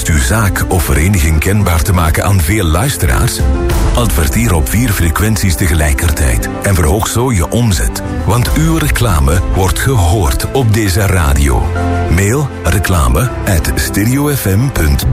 wenst uw zaak of vereniging kenbaar te maken aan veel luisteraars? Adverteer op 4 frequenties tegelijkertijd en verhoog zo je omzet. Want uw reclame wordt gehoord op deze radio. Mail reclame@stereofm.be.